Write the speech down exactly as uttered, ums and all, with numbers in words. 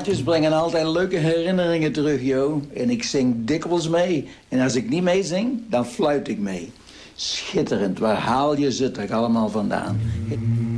plaatjes brengen altijd leuke herinneringen terug, joh. En ik zing dikwijls mee. En als ik niet meezing, dan fluit ik mee. Schitterend, waar haal je ze toch allemaal vandaan?